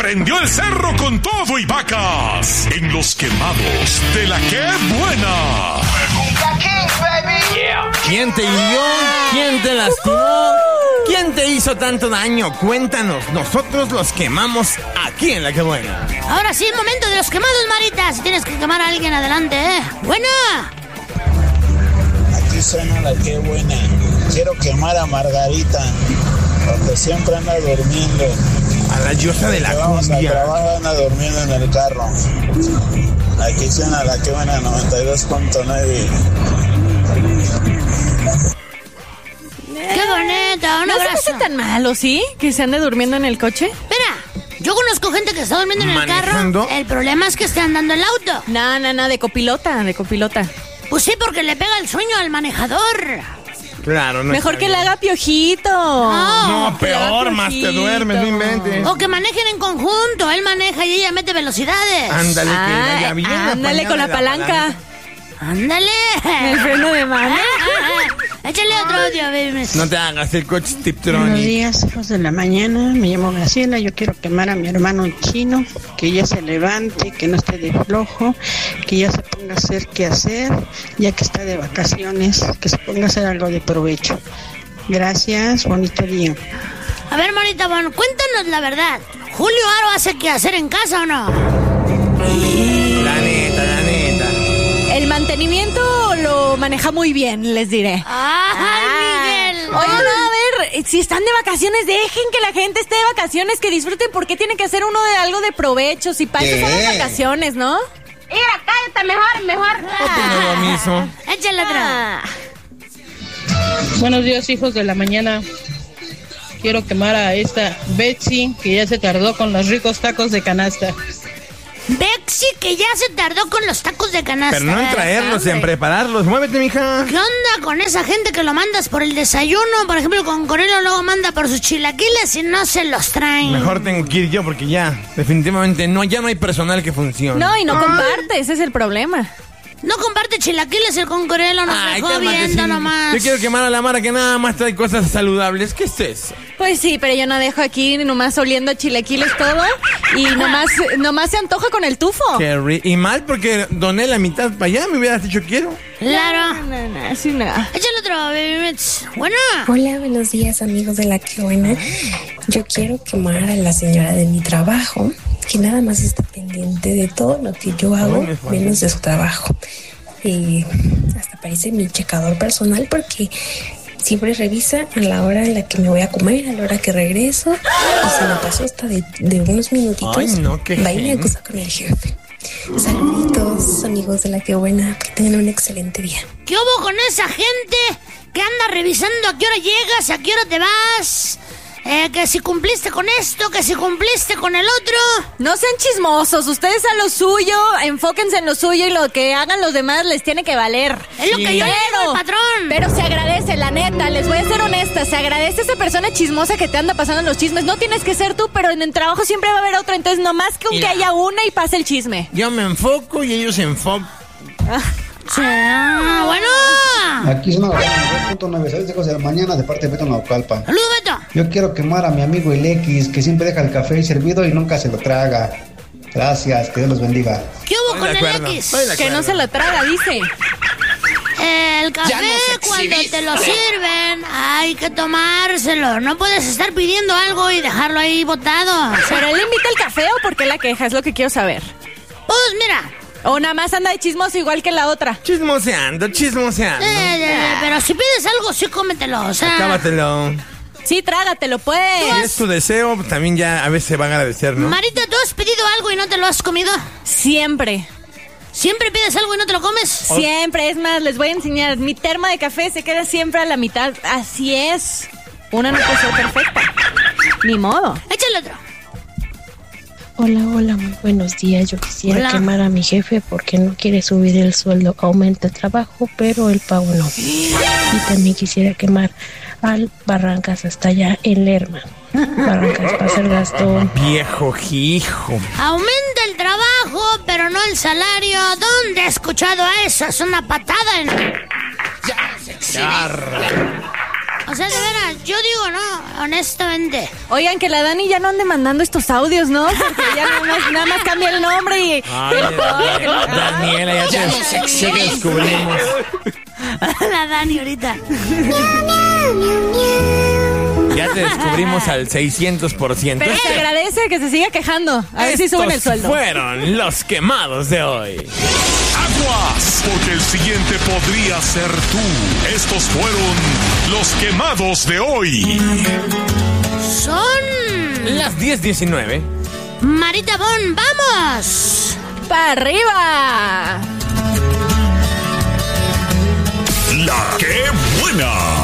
prendió el cerro con todo y vacas en los quemados de La Qué Buena. ¿Quién te hirió? ¿Quién te lastimó? ¿Quién te hizo tanto daño? Cuéntanos, nosotros los quemamos aquí en La Qué Buena. Ahora sí, momento de los quemados, Marita. Si tienes que quemar a alguien, adelante, ¡Buena! Aquí suena La Qué Buena. Quiero quemar a Margarita, porque siempre anda durmiendo. A la diosa de la vamos cumbia. a trabajar, anda durmiendo en el carro. Aquí suena La Qué Buena 92.9. ¡Qué bonita! Un abrazo. ¿No se hace tan malo, sí? ¿Que se ande durmiendo en el coche? Espera, yo conozco gente que está durmiendo en el ¿Manejando? carro. El problema es que esté andando el auto. No, de copilota. Pues sí, porque le pega el sueño al manejador. Claro, no. Mejor que le haga piojito. No, que le haga peor, más te piojito. duermes, no inventes. O que manejen en conjunto. Él maneja y ella mete velocidades. Ándale, que vaya bien. Ándale con la palanca. ¡Ándale! El freno de mano. Échale otro audio, baby. No te hagas el coche Buenos Tiptronic. días, hijos de la mañana. Me llamo Graciela. Yo quiero quemar a mi hermano chino, que ya se levante, que no esté de flojo, que ya se ponga a hacer qué hacer, ya que está de vacaciones, que se ponga a hacer algo de provecho. Gracias, bonito día. A ver, Marita, bueno, cuéntanos la verdad. ¿Julio Aro hace qué hacer en casa o no? La neta. El mantenimiento lo maneja muy bien, les diré. ¡Ay, Miguel! Oye, no, a ver, si están de vacaciones, dejen que la gente esté de vacaciones, que disfruten. ¿Por qué tiene que hacer uno de algo de provecho? Si para eso son las vacaciones, ¿no? Mira, cállate, mejor. Opino lo mismo. Échale otra. Buenos días, hijos de la mañana. Quiero quemar a esta Betsy, que ya se tardó con los ricos tacos de canasta. Betsy, que ya se tardó con los tacos de canasta. Pero no en traerlos, en prepararlos. Muévete, mija. ¿Qué onda con esa gente que lo mandas por el desayuno? Por ejemplo, con Corelo luego manda por sus chilaquiles y no se los traen. Mejor tengo que ir yo porque ya, definitivamente ya no hay personal que funcione. No, y no comparte, ese es el problema. No comparte chilaquiles el con Corelo, nos dejó cálmate, viendo sí. nomás. Yo quiero quemar a la Mara que nada más trae cosas saludables. ¿Qué es eso? Pues sí, pero yo no dejo aquí nomás oliendo a chilaquiles todo y nomás se antoja con el tufo. Y mal porque doné la mitad para allá, me hubieras dicho quiero. Claro. No, así no. Échale otro, baby Mets. Bueno. Hola, buenos días, amigos de La Qué Buena. Yo quiero quemar a la señora de mi trabajo, que nada más está pendiente de todo lo que yo hago, menos de su trabajo. Y hasta parece mi checador personal porque siempre revisa a la hora en la que me voy a comer, a la hora que regreso. Y se me pasó hasta de unos minutitos. Ay, no, qué va y me acusa con el jefe. Saluditos, amigos de La Qué Buena, que tengan un excelente día. ¿Qué hubo con esa gente que anda revisando a qué hora llegas, a qué hora te vas? Que si cumpliste con esto, que si cumpliste con el otro. No sean chismosos, ustedes a lo suyo, enfóquense en lo suyo y lo que hagan los demás les tiene que valer. Es lo que yo le digo al patrón. Pero se agradece, la neta, les voy a ser honesta, se agradece esa persona chismosa que te anda pasando los chismes. No tienes que ser tú, pero en el trabajo siempre va a haber otro, entonces nomás que aunque haya una y pase el chisme. Yo me enfoco y ellos se enfocan. Bueno. Aquí es una 9.9, hijos de la mañana, de parte de Beto Naucalpa. ¡Saludos, Beto! Yo quiero quemar a mi amigo el X, que siempre deja el café servido y nunca se lo traga. Gracias, que Dios los bendiga. ¿Qué hubo con el X? Que no se lo traga, dice. El café cuando te lo sirven hay que tomárselo. No puedes estar pidiendo algo y dejarlo ahí botado. ¿Pero él invita el café o por qué la queja? Es lo que quiero saber. Pues mira. O nada más anda de chismoso igual que la otra. Chismoseando. Pero si pides algo, sí cómetelo, o sea. Acábatelo. Sí, trágatelo, pues. Si es tu deseo, también ya a veces se van a agradecer, ¿no? Marita, ¿tú has pedido algo y no te lo has comido? Siempre. ¿Siempre pides algo y no te lo comes? Siempre, es más, les voy a enseñar. Mi terma de café se queda siempre a la mitad. Así es. Una no puede ser perfecta. Ni modo. Échale otro. Hola, muy buenos días. Yo quisiera quemar a mi jefe porque no quiere subir el sueldo. Aumenta el trabajo, pero el pago no. Y también quisiera quemar al Barrancas hasta allá en Lerma. Barrancas pasa el gasto. Viejo hijo. Aumenta el trabajo, pero no el salario. ¿Dónde he escuchado eso? Es una patada en... O sea, de veras, yo digo no, honestamente. Oigan, que la Dani ya no ande mandando estos audios, ¿no? Porque ya nada más cambia el nombre y... Daniela, ya te descubrimos. La Dani ahorita. Ya te descubrimos al 600%. Pero se agradece que se siga quejando. A ver si suben el sueldo. Fueron los quemados de hoy. ¡Aguas! Porque el siguiente podría ser tú. Estos fueron los quemados de hoy. Son... las 10:19. Marita Bon, ¡vamos! ¡Para arriba! La que buena.